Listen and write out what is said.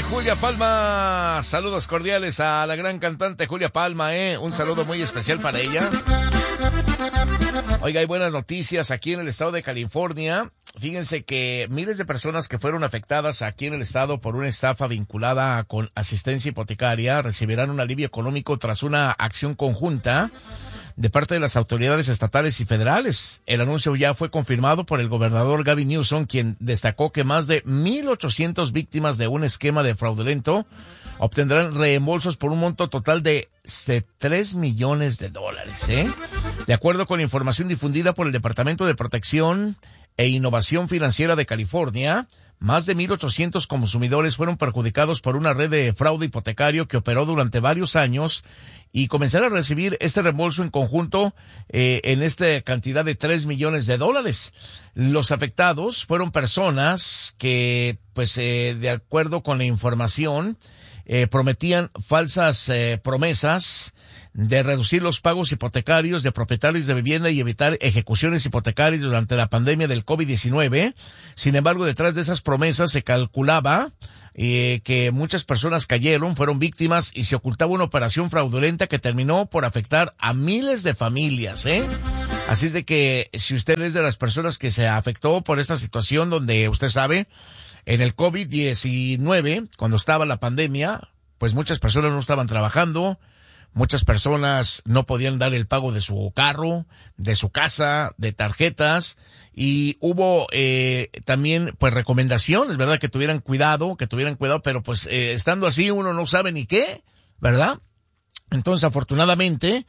Julia Palma. Saludos cordiales a la gran cantante Julia Palma, un saludo muy especial para ella. Oiga, hay buenas noticias aquí en el estado de California. Fíjense que miles de personas que fueron afectadas aquí en el estado por una estafa vinculada con asistencia hipotecaria recibirán un alivio económico tras una acción conjunta de parte de las autoridades estatales y federales. El anuncio ya fue confirmado por el gobernador Gavin Newsom, quien destacó que más de 1,800 víctimas de un esquema de fraudulento obtendrán reembolsos por un monto total de $3 millones. De acuerdo con la información difundida por el Departamento de Protección e Innovación Financiera de California, más de 1,800 consumidores fueron perjudicados por una red de fraude hipotecario que operó durante varios años y comenzarán a recibir este reembolso en conjunto en esta cantidad de $3 millones. Los afectados fueron personas que, de acuerdo con la información, prometían falsas promesas de reducir los pagos hipotecarios de propietarios de vivienda y evitar ejecuciones hipotecarias durante la pandemia del COVID-19. Sin embargo, detrás de esas promesas se calculaba que muchas personas fueron víctimas y se ocultaba una operación fraudulenta que terminó por afectar a miles de familias, Así es de que si usted es de las personas que se afectó por esta situación donde usted sabe, en el COVID-19, cuando estaba la pandemia, pues muchas personas no estaban trabajando, muchas personas no podían dar el pago de su carro, de su casa, de tarjetas, y hubo también recomendaciones, ¿verdad? Que tuvieran cuidado, pero estando así uno no sabe ni qué, ¿verdad? Entonces, afortunadamente,